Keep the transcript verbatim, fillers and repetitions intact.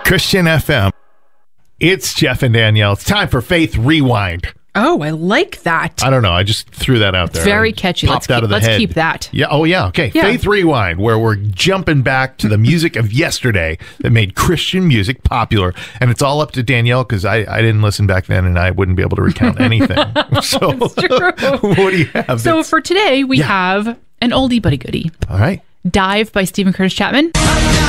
Christian F M. It's Jeff and Danielle. It's time for Faith Rewind. Oh, I like that. I don't know. I just threw that out there. Very It catchy. Popped Let's out keep, of the let's head. keep that. Yeah. Oh, yeah. Okay. Yeah. Faith Rewind, where we're jumping back to the music of yesterday that made Christian music popular. And it's all up to Danielle because I, I didn't listen back then and I wouldn't be able to recount anything. So what do you have? So that's- for today, we Yeah. have an oldie but a goodie. All right. Dive by Stephen Curtis Chapman.